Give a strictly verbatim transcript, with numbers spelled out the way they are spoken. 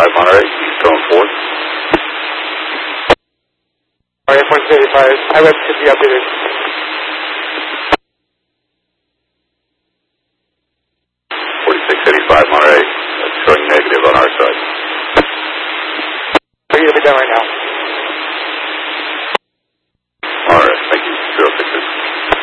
eighty-five Monterey, going forward. All right, forty-six eighty-five, I web to be updated. forty-six eighty-five Monterey, that's showing negative on our side. We're going to be done right now.